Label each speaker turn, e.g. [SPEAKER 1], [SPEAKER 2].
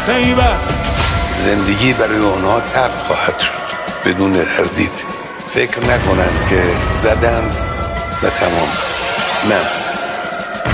[SPEAKER 1] خیبر.
[SPEAKER 2] زندگی برای اونها تلخ خواهد شد بدون تردید. فکر نکنن که زدند و تمام. نه،